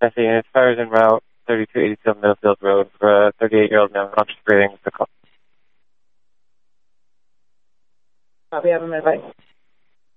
Jesse, units, fires en route, 3282 Middlefield Road for a 38-year-old man with breathing. Copy, have him advice.